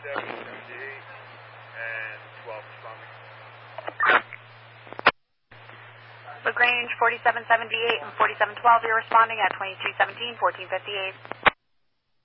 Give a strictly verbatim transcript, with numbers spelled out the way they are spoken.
seven seventy-eight and twelve responding. LaGrange forty-seven seventy-eight and forty-seven twelve, you're responding at twenty-two seventeen, fourteen fifty-eight.